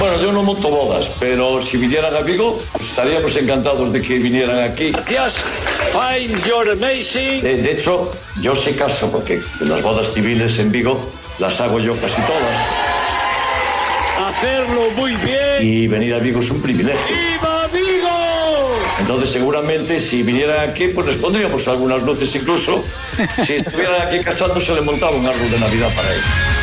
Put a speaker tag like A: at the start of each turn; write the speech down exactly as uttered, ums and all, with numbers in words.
A: Bueno, yo no monto bodas, pero si vinieran a Vigo, pues estaríamos encantados de que vinieran aquí.
B: Gracias. Fine, you're amazing.
A: De, de hecho, yo sé caso, porque las bodas civiles en Vigo las hago yo casi todas.
B: Hacerlo muy bien.
A: Y venir a Vigo es un privilegio.
B: ¡Viva Vigo!
A: Entonces, seguramente, si vinieran aquí, pues les pondríamos algunas luces incluso. Si estuvieran aquí casándose, le montaba un árbol de Navidad para ellos.